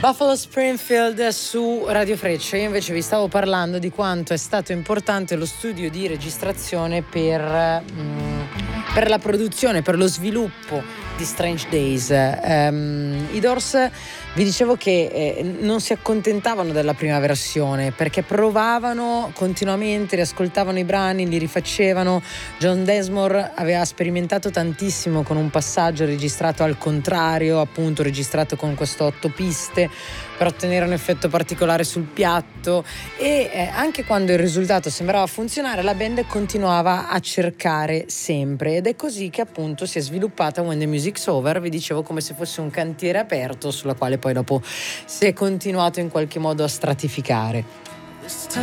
Buffalo Springfield su Radio Freccia. Io invece vi stavo parlando di quanto è stato importante lo studio di registrazione per la produzione, per lo sviluppo di Strange Days. I Doors, vi dicevo che non si accontentavano della prima versione, perché provavano continuamente, riascoltavano i brani, li rifacevano. John Densmore aveva sperimentato tantissimo con un passaggio registrato al contrario, appunto registrato con questo 8 piste per ottenere un effetto particolare sul piatto, e anche quando il risultato sembrava funzionare, la band continuava a cercare sempre, ed è così che appunto si è sviluppata When the Music's Over. Vi dicevo, come se fosse un cantiere aperto sulla quale poi dopo si è continuato in qualche modo a stratificare.